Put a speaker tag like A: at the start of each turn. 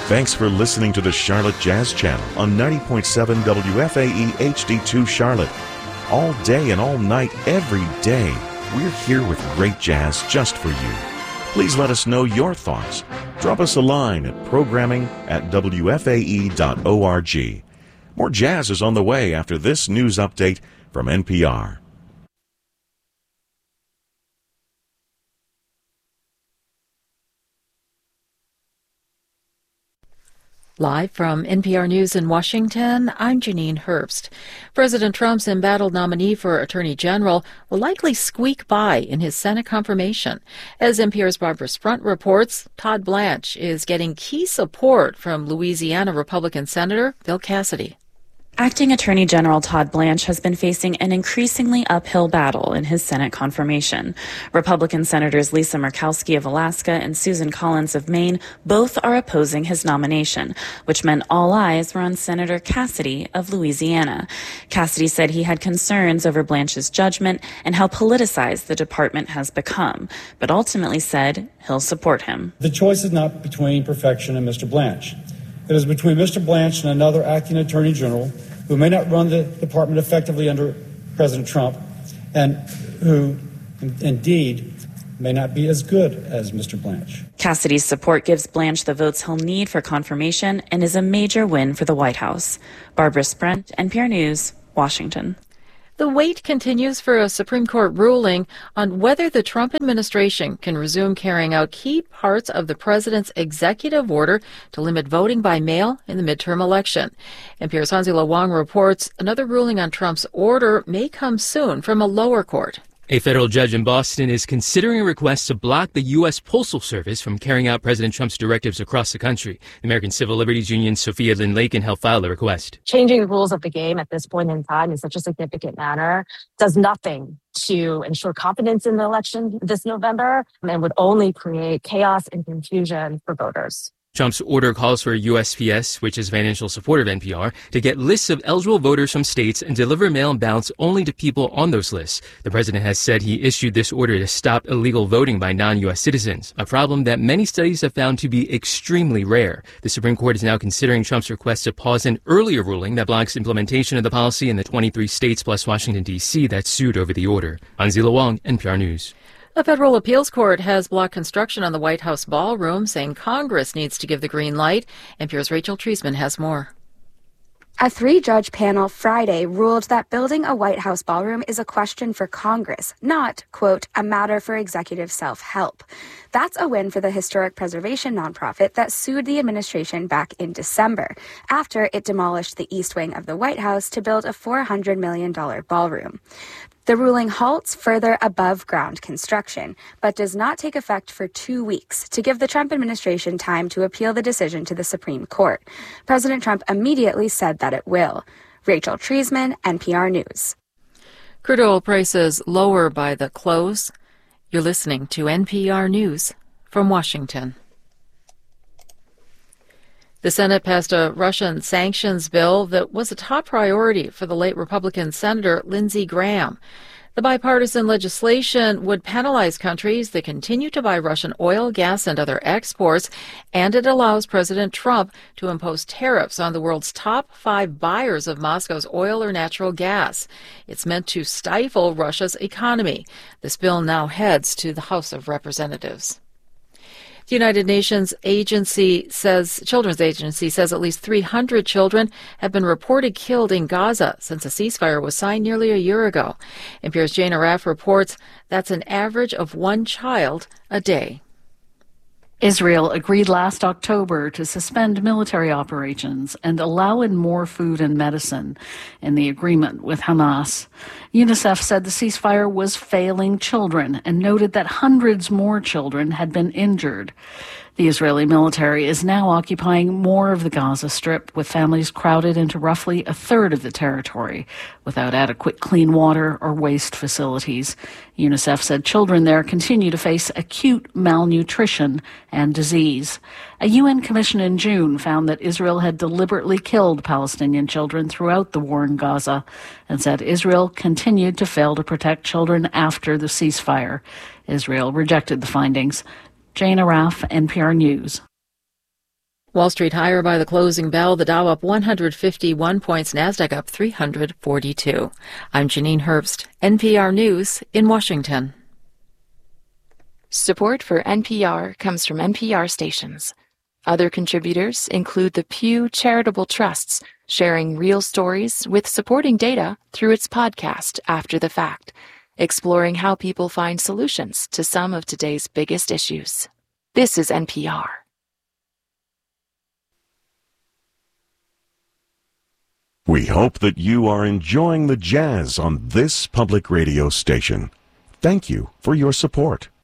A: Thanks for listening to the Charlotte Jazz Channel on 90.7 WFAE HD2 Charlotte. All day and all night, every day, we're here with great jazz just for you. Please let us know your thoughts. Drop us a line at programming@wfae.org. More jazz is on the way after this news update from NPR.
B: Live from NPR News in Washington, I'm Janine Herbst. President Trump's embattled nominee for Attorney General will likely squeak by in his Senate confirmation. As NPR's Barbara Sprunt reports, Todd Blanche is getting key support from Louisiana Republican Senator Bill Cassidy.
C: Acting Attorney General Todd Blanche has been facing an increasingly uphill battle in his Senate confirmation. Republican Senators Lisa Murkowski of Alaska and Susan Collins of Maine both are opposing his nomination, which meant all eyes were on Senator Cassidy of Louisiana. Cassidy said he had concerns over Blanche's judgment and how politicized the department has become, but ultimately said he'll support him.
D: The choice is not between perfection and Mr. Blanche. It is between Mr. Blanche and another acting Attorney General who may not run the department effectively under President Trump and who, indeed, may not be as good as Mr. Blanche.
C: Cassidy's support gives Blanche the votes he'll need for confirmation and is a major win for the White House. Barbara Sprunt, NPR News, Washington.
B: The wait continues for a Supreme Court ruling on whether the Trump administration can resume carrying out key parts of the president's executive order to limit voting by mail in the midterm election. NPR's Hanzila Wang reports another ruling on Trump's order may come soon from a lower court.
E: A federal judge in Boston is considering a request to block the U.S. Postal Service from carrying out President Trump's directives across the country. The American Civil Liberties Union's Sophia Lynn Lakin helped file the request.
F: Changing the rules of the game at this point in time in such a significant manner does nothing to ensure confidence in the election this November and would only create chaos and confusion for voters.
E: Trump's order calls for USPS, which is financial support of NPR, to get lists of eligible voters from states and deliver mail-in ballots only to people on those lists. The president has said he issued this order to stop illegal voting by non-U.S. citizens, a problem that many studies have found to be extremely rare. The Supreme Court is now considering Trump's request to pause an earlier ruling that blocks implementation of the policy in the 23 states plus Washington, D.C. that sued over the order. Hanzila Wang, NPR News.
B: A federal appeals court has blocked construction on the White House ballroom, saying Congress needs to give the green light. NPR's Rachel Treisman has more.
G: A three-judge panel Friday ruled that building a White House ballroom is a question for Congress, not, quote, a matter for executive self-help. That's a win for the historic preservation nonprofit that sued the administration back in December after it demolished the east wing of the White House to build a $400 million ballroom. The ruling halts further above-ground construction, but does not take effect for 2 weeks to give the Trump administration time to appeal the decision to the Supreme Court. President Trump immediately said that it will. Rachel Treisman, NPR News.
B: Crude oil prices lower by the close. You're listening to NPR News from Washington. The Senate passed a Russian sanctions bill that was a top priority for the late Republican Senator Lindsey Graham. The bipartisan legislation would penalize countries that continue to buy Russian oil, gas, and other exports, and it allows President Trump to impose tariffs on the world's top 5 buyers of Moscow's oil or natural gas. It's meant to stifle Russia's economy. This bill now heads to the House of Representatives. The United Nations Children's Agency says at least 300 children have been reported killed in Gaza since a ceasefire was signed nearly a year ago. NPR's Jane Araf reports that's an average of 1 child a day.
H: Israel agreed last October to suspend military operations and allow in more food and medicine in the agreement with Hamas. UNICEF said the ceasefire was failing children and noted that hundreds more children had been injured. The Israeli military is now occupying more of the Gaza Strip, with families crowded into roughly a third of the territory without adequate clean water or waste facilities. UNICEF said children there continue to face acute malnutrition and disease. A UN commission in June found that Israel had deliberately killed Palestinian children throughout the war in Gaza and said Israel continued to fail to protect children after the ceasefire. Israel rejected the findings. Jane Araf, NPR News.
B: Wall Street higher by the closing bell. The Dow up 151 points, Nasdaq up 342. I'm Janine Herbst, NPR News in Washington.
I: Support for NPR comes from NPR stations. Other contributors include the Pew Charitable Trusts, sharing real stories with supporting data through its podcast After the Fact, exploring how people find solutions to some of today's biggest issues. This is NPR.
A: We hope that you are enjoying the jazz on this public radio station. Thank you for your support.